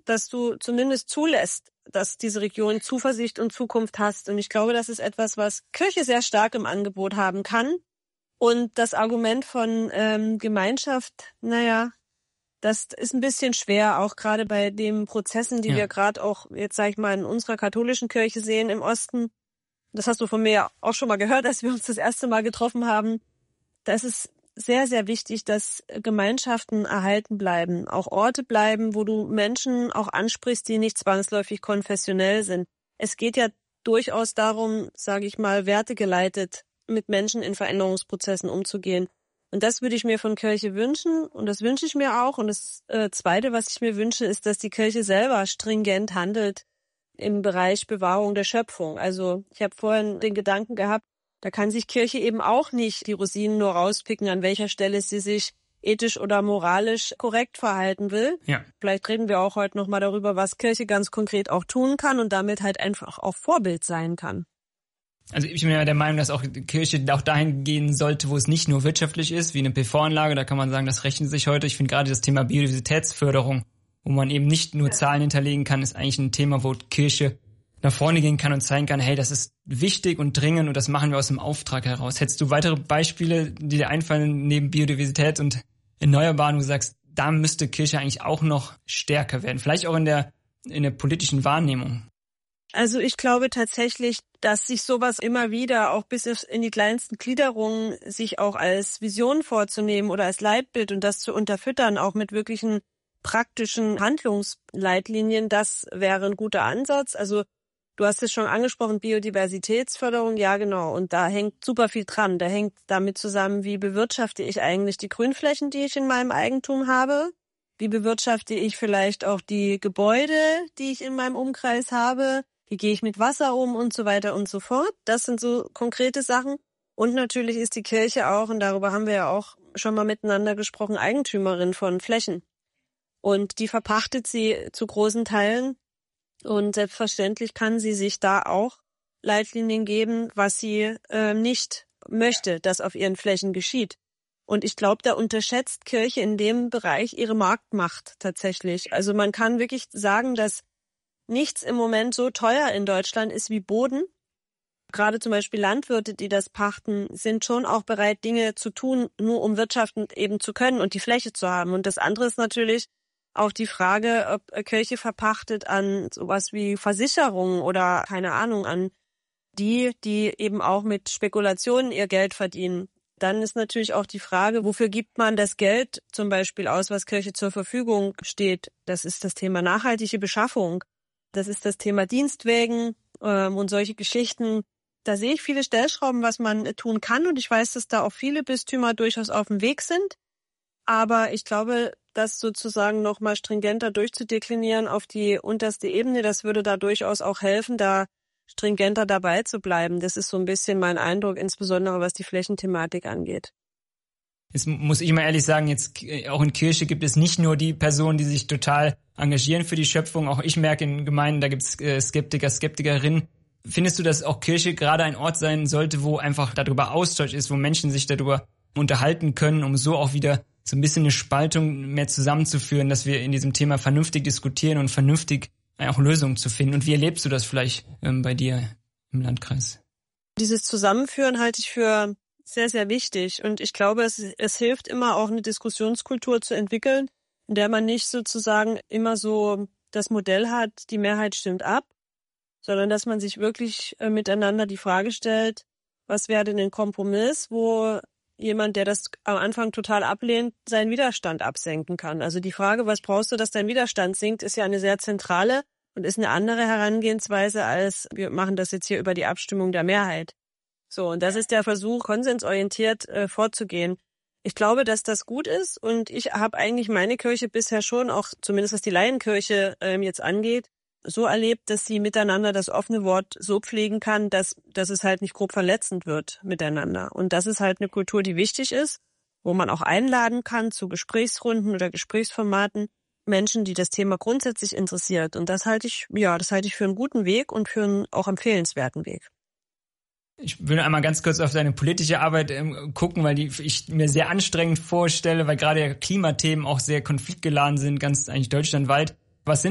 dass du zumindest zulässt, dass diese Region Zuversicht und Zukunft hast. Und ich glaube, das ist etwas, was Kirche sehr stark im Angebot haben kann. Und das Argument von Gemeinschaft, das ist ein bisschen schwer, auch gerade bei den Prozessen, die wir gerade auch, jetzt sage ich mal, in unserer katholischen Kirche sehen im Osten. Das hast du von mir ja auch schon mal gehört, als wir uns das erste Mal getroffen haben. Da ist es sehr, sehr wichtig, dass Gemeinschaften erhalten bleiben, auch Orte bleiben, wo du Menschen auch ansprichst, die nicht zwangsläufig konfessionell sind. Es geht ja durchaus darum, sage ich mal, wertegeleitet mit Menschen in Veränderungsprozessen umzugehen. Und das würde ich mir von Kirche wünschen und das wünsche ich mir auch. Und das Zweite, was ich mir wünsche, ist, dass die Kirche selber stringent handelt im Bereich Bewahrung der Schöpfung. Also ich habe vorhin den Gedanken gehabt, da kann sich Kirche eben auch nicht die Rosinen nur rauspicken, an welcher Stelle sie sich ethisch oder moralisch korrekt verhalten will. Ja. Vielleicht reden wir auch heute nochmal darüber, was Kirche ganz konkret auch tun kann und damit halt einfach auch Vorbild sein kann. Also ich bin ja der Meinung, dass auch die Kirche auch dahin gehen sollte, wo es nicht nur wirtschaftlich ist, wie eine PV-Anlage, da kann man sagen, das rechnet sich heute. Ich finde gerade das Thema Biodiversitätsförderung, wo man eben nicht nur Zahlen hinterlegen kann, ist eigentlich ein Thema, wo Kirche nach vorne gehen kann und zeigen kann, hey, das ist wichtig und dringend und das machen wir aus dem Auftrag heraus. Hättest du weitere Beispiele, die dir einfallen, neben Biodiversität und Erneuerbaren, wo du sagst, da müsste Kirche eigentlich auch noch stärker werden, vielleicht auch in der politischen Wahrnehmung? Also ich glaube tatsächlich, dass sich sowas immer wieder auch bis in die kleinsten Gliederungen sich auch als Vision vorzunehmen oder als Leitbild und das zu unterfüttern, auch mit wirklichen praktischen Handlungsleitlinien, das wäre ein guter Ansatz. Also du hast es schon angesprochen, Biodiversitätsförderung, ja genau, und da hängt super viel dran. Da hängt damit zusammen, wie bewirtschafte ich eigentlich die Grünflächen, die ich in meinem Eigentum habe? Wie bewirtschafte ich vielleicht auch die Gebäude, die ich in meinem Umkreis habe? Wie gehe ich mit Wasser um und so weiter und so fort? Das sind so konkrete Sachen. Und natürlich ist die Kirche auch, und darüber haben wir ja auch schon mal miteinander gesprochen, Eigentümerin von Flächen. Und die verpachtet sie zu großen Teilen. Und selbstverständlich kann sie sich da auch Leitlinien geben, was sie nicht möchte, dass auf ihren Flächen geschieht. Und ich glaube, da unterschätzt Kirche in dem Bereich ihre Marktmacht tatsächlich. Also man kann wirklich sagen, dass nichts im Moment so teuer in Deutschland ist wie Boden. Gerade zum Beispiel Landwirte, die das pachten, sind schon auch bereit, Dinge zu tun, nur um wirtschaften eben zu können und die Fläche zu haben. Und das andere ist natürlich auch die Frage, ob Kirche verpachtet an sowas wie Versicherungen oder, keine Ahnung, an die eben auch mit Spekulationen ihr Geld verdienen. Dann ist natürlich auch die Frage, wofür gibt man das Geld zum Beispiel aus, was Kirche zur Verfügung steht. Das ist das Thema nachhaltige Beschaffung. Das ist das Thema Dienstwägen und solche Geschichten. Da sehe ich viele Stellschrauben, was man tun kann. Und ich weiß, dass da auch viele Bistümer durchaus auf dem Weg sind. Aber ich glaube, das sozusagen nochmal stringenter durchzudeklinieren auf die unterste Ebene, das würde da durchaus auch helfen, da stringenter dabei zu bleiben. Das ist so ein bisschen mein Eindruck, insbesondere was die Flächenthematik angeht. Jetzt muss ich mal ehrlich sagen, jetzt auch in Kirche gibt es nicht nur die Personen, die sich total engagieren für die Schöpfung. Auch ich merke in Gemeinden, da gibt es Skeptiker, Skeptikerinnen. Findest du, dass auch Kirche gerade ein Ort sein sollte, wo einfach darüber Austausch ist, wo Menschen sich darüber unterhalten können, um so auch wieder so ein bisschen eine Spaltung mehr zusammenzuführen, dass wir in diesem Thema vernünftig diskutieren und vernünftig auch Lösungen zu finden? Und wie erlebst du das vielleicht bei dir im Landkreis? Dieses Zusammenführen halte ich für sehr, sehr wichtig. Und ich glaube, es hilft immer auch eine Diskussionskultur zu entwickeln, in der man nicht sozusagen immer so das Modell hat, die Mehrheit stimmt ab, sondern dass man sich wirklich miteinander die Frage stellt, was wäre denn ein Kompromiss, wo jemand, der das am Anfang total ablehnt, seinen Widerstand absenken kann. Also die Frage, was brauchst du, dass dein Widerstand sinkt, ist ja eine sehr zentrale und ist eine andere Herangehensweise als wir machen das jetzt hier über die Abstimmung der Mehrheit. So, und das ist der Versuch, konsensorientiert vorzugehen. Ich glaube, dass das gut ist und ich habe eigentlich meine Kirche bisher schon, auch zumindest was die Laienkirche jetzt angeht, so erlebt, dass sie miteinander das offene Wort so pflegen kann, dass es halt nicht grob verletzend wird miteinander. Und das ist halt eine Kultur, die wichtig ist, wo man auch einladen kann zu Gesprächsrunden oder Gesprächsformaten Menschen, die das Thema grundsätzlich interessiert. Und das halte ich für einen guten Weg und für einen auch empfehlenswerten Weg. Ich will einmal ganz kurz auf deine politische Arbeit gucken, weil ich mir sehr anstrengend vorstelle, weil gerade Klimathemen auch sehr konfliktgeladen sind, ganz eigentlich deutschlandweit.